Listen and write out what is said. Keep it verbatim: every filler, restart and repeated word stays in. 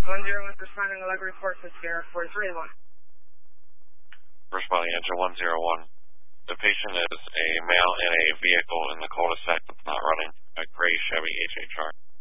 one zero one, responding to leg report to Sierra four three one. Responding engine one zero one. The patient is a male in a vehicle in the cul-de-sac that's not running, a gray Chevy H H R.